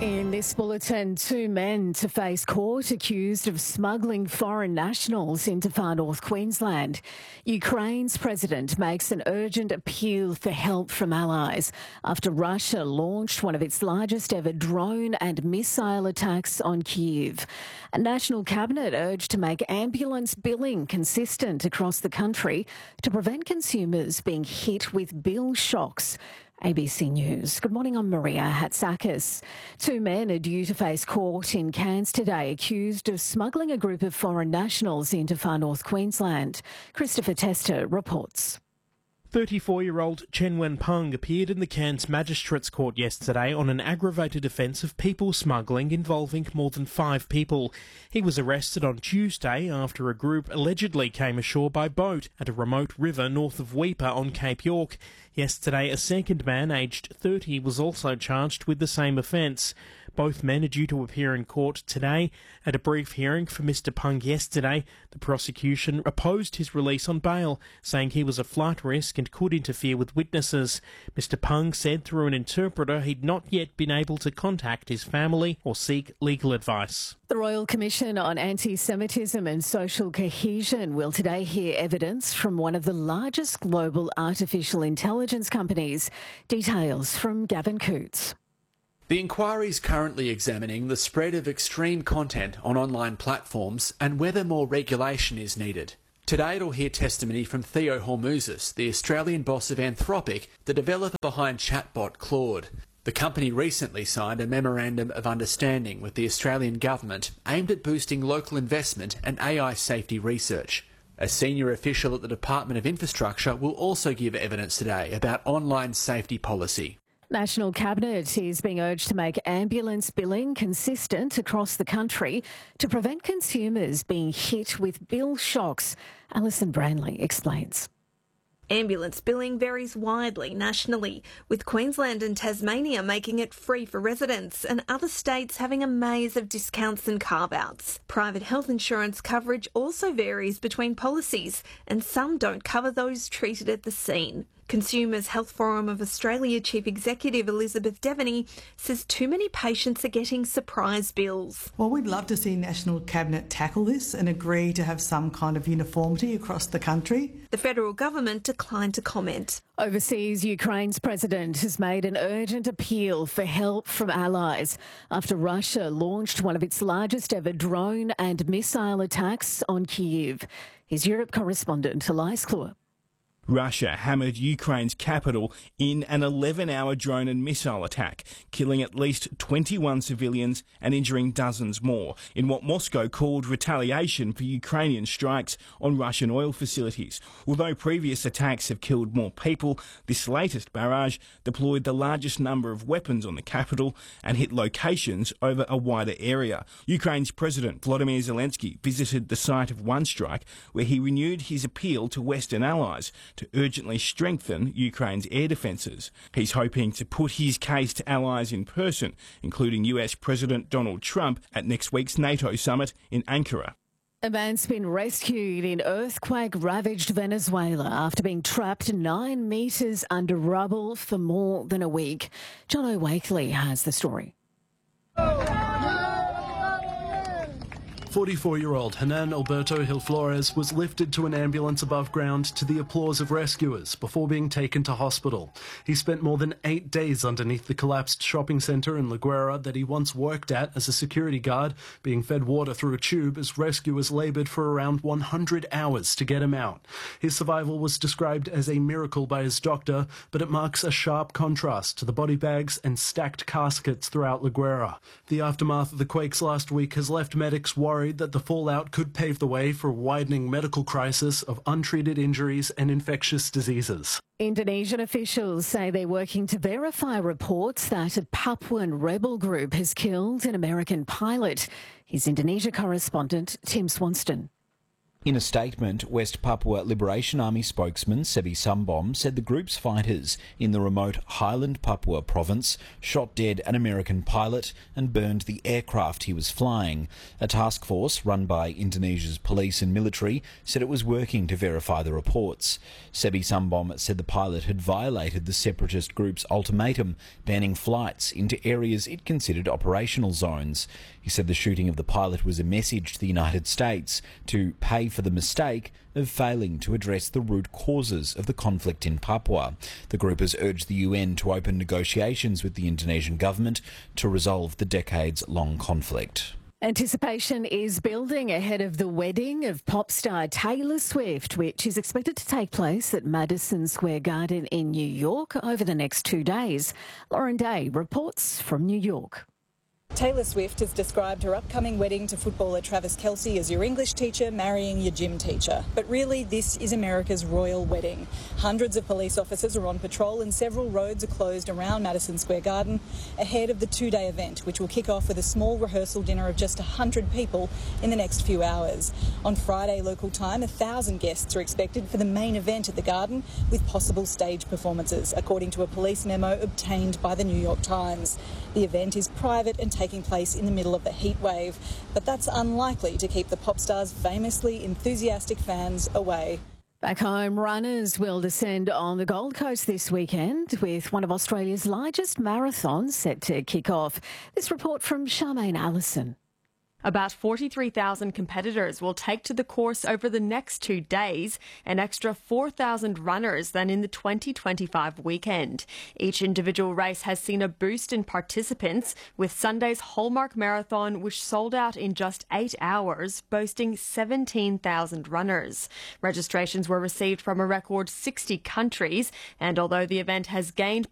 In this bulletin, two men to face court accused of smuggling foreign nationals into far north Queensland. Ukraine's president makes an urgent appeal for help from allies after Russia launched one of its largest ever drone and missile attacks on Kyiv. A national cabinet urged to make ambulance billing consistent across the country to prevent consumers being hit with bill shocks. ABC News. Good morning, I'm Maria Hatzakis. Two men are due to face court in Cairns today accused of smuggling a group of foreign nationals into far north Queensland. Christopher Tester reports. 34-year-old Chen Wenpeng appeared in the Cairns Magistrates Court yesterday on an aggravated offence of people smuggling involving more than 5 people. He was arrested on Tuesday after a group allegedly came ashore by boat at a remote river north of Weipa on Cape York. Yesterday, a second man, aged 30, was also charged with the same offence. Both men are due to appear in court today. At a brief hearing for Mr Peng yesterday, the prosecution opposed his release on bail, saying he was a flight risk and could interfere with witnesses. Mr Peng said through an interpreter he'd not yet been able to contact his family or seek legal advice. The Royal Commission on Anti-Semitism and Social Cohesion will today hear evidence from one of the largest global artificial intelligence companies. Details from Gavin Coots. The inquiry is currently examining the spread of extreme content on online platforms and whether more regulation is needed. Today it'll hear testimony from Theo Hormuzis, the Australian boss of Anthropic, the developer behind chatbot Claude. The company recently signed a Memorandum of Understanding with the Australian government aimed at boosting local investment and AI safety research. A senior official at the Department of Infrastructure will also give evidence today about online safety policy. National Cabinet is being urged to make ambulance billing consistent across the country to prevent consumers being hit with bill shocks. Alison Branley explains. Ambulance billing varies widely nationally, with Queensland and Tasmania making it free for residents and other states having a maze of discounts and carve-outs. Private health insurance coverage also varies between policies, and some don't cover those treated at the scene. Consumers Health Forum of Australia Chief Executive Elizabeth Devaney says too many patients are getting surprise bills. Well, we'd love to see National Cabinet tackle this and agree to have some kind of uniformity across the country. The federal government declined to comment. Overseas, Ukraine's president has made an urgent appeal for help from allies after Russia launched one of its largest ever drone and missile attacks on Kyiv. His Europe correspondent, Elias Kluwer. Russia hammered Ukraine's capital in an 11-hour drone and missile attack, killing at least 21 civilians and injuring dozens more, in what Moscow called retaliation for Ukrainian strikes on Russian oil facilities. Although previous attacks have killed more people, this latest barrage deployed the largest number of weapons on the capital and hit locations over a wider area. Ukraine's President Volodymyr Zelensky visited the site of one strike, where he renewed his appeal to Western allies to urgently strengthen Ukraine's air defences. He's hoping to put his case to allies in person, including US President Donald Trump at next week's NATO summit in Ankara. A man's been rescued in earthquake-ravaged Venezuela after being trapped 9 metres under rubble for more than a week. John O'Wakely has the story. 44-year-old Hernan Alberto Gil Flores was lifted to an ambulance above ground to the applause of rescuers before being taken to hospital. He spent more than 8 days underneath the collapsed shopping centre in La Guera that he once worked at as a security guard, being fed water through a tube as rescuers laboured for around 100 hours to get him out. His survival was described as a miracle by his doctor, but it marks a sharp contrast to the body bags and stacked caskets throughout La Guera. The aftermath of the quakes last week has left medics worried that the fallout could pave the way for a widening medical crisis of untreated injuries and infectious diseases. Indonesian officials say they're working to verify reports that a Papuan rebel group has killed an American pilot. His Indonesia correspondent, Tim Swanston. In a statement, West Papua Liberation Army spokesman Sebi Sambom said the group's fighters in the remote Highland Papua province shot dead an American pilot and burned the aircraft he was flying. A task force run by Indonesia's police and military said it was working to verify the reports. Sebi Sambom said the pilot had violated the separatist group's ultimatum, banning flights into areas it considered operational zones. He said the shooting of the pilot was a message to the United States to pay for the mistake of failing to address the root causes of the conflict in Papua. The group has urged the UN to open negotiations with the Indonesian government to resolve the decades-long conflict. Anticipation is building ahead of the wedding of pop star Taylor Swift, which is expected to take place at Madison Square Garden in New York over the next 2 days. Lauren Day reports from New York. Taylor Swift has described her upcoming wedding to footballer Travis Kelce as your English teacher marrying your gym teacher. But really, this is America's royal wedding. Hundreds of police officers are on patrol and several roads are closed around Madison Square Garden ahead of the 2-day event, which will kick off with a small rehearsal dinner of just 100 people in the next few hours. On Friday local time, 1,000 guests are expected for the main event at the Garden, with possible stage performances, according to a police memo obtained by the New York Times. The event is private and taking place in the middle of the heat wave, but that's unlikely to keep the pop star's famously enthusiastic fans away. Back home, runners will descend on the Gold Coast this weekend with one of Australia's largest marathons set to kick off. This report from Charmaine Allison. About 43,000 competitors will take to the course over the next 2 days, an extra 4,000 runners than in the 2025 weekend. Each individual race has seen a boost in participants, with Sunday's Hallmark Marathon, which sold out in just 8 hours, boasting 17,000 runners. Registrations were received from a record 60 countries, and although the event has gained